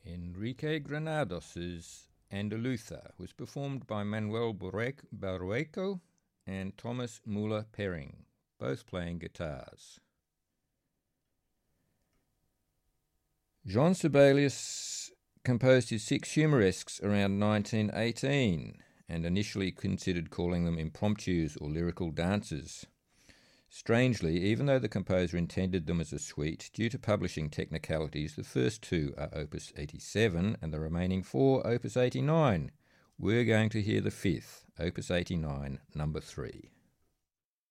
Enrique Granados' Andaluza was performed by Manuel Barrueco and Thomas Müller-Perring, both playing guitars. Jean Sibelius composed his 6 humoresques around 1918 and initially considered calling them impromptus or lyrical dances. Strangely, even though the composer intended them as a suite, due to publishing technicalities, the first 2 are Opus 87 and the remaining 4 Opus 89. We're going to hear the 5th, Opus 89, number 3.